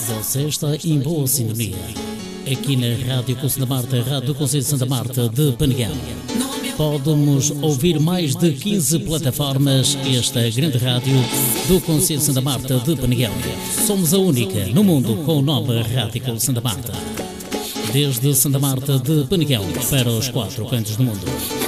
Você está em boa sintonia. Aqui na Rádio Conselho da Marta, Rádio do Conselho de Santa Marta de Peneguel. Podemos ouvir mais de 15 plataformas esta grande rádio do Conselho de Santa Marta de Peneguel. Somos a única no mundo com o nome Rádio Conselho de Santa Marta. Desde Santa Marta de Peneguel para os 4 cantos do mundo.